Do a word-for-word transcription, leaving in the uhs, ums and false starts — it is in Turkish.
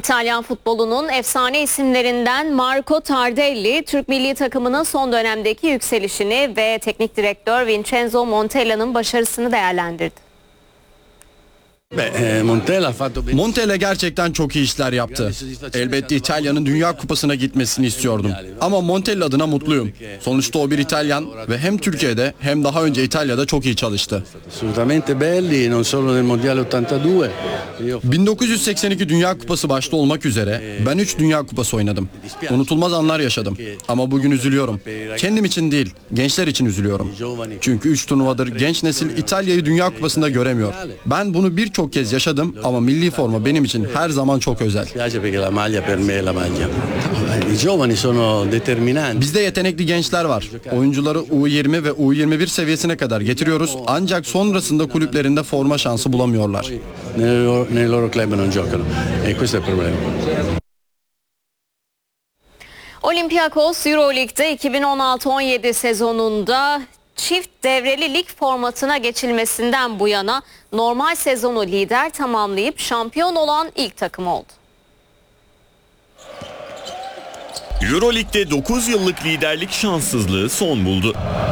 İtalyan futbolunun efsane isimlerinden Marco Tardelli, Türk milli takımının son dönemdeki yükselişini ve teknik direktör Vincenzo Montella'nın başarısını değerlendirdi. Montella gerçekten çok iyi işler yaptı. Elbette İtalya'nın Dünya Kupası'na gitmesini istiyordum. Ama Montella adına mutluyum. Sonuçta o bir İtalyan ve hem Türkiye'de hem daha önce İtalya'da çok iyi çalıştı. bin dokuz yüz seksen iki Dünya Kupası başta olmak üzere ben üç Dünya Kupası oynadım. Unutulmaz anlar yaşadım. Ama bugün üzülüyorum. Kendim için değil, gençler için üzülüyorum. Çünkü üç turnuvadır genç nesil İtalya'yı Dünya Kupası'nda göremiyor. Ben bunu birçok Çok kez yaşadım ama milli forma benim için her zaman çok özel. Bizde yetenekli gençler var. Oyuncuları U yirmi ve U yirmi bir seviyesine kadar getiriyoruz ancak sonrasında kulüplerinde forma şansı bulamıyorlar. Olympiakos Euroleague'de iki bin on altı on yedi sezonunda çift devreli lig formatına geçilmesinden bu yana normal sezonu lider tamamlayıp şampiyon olan ilk takım oldu. Euroleague'de dokuz yıllık liderlik şanssızlığı son buldu.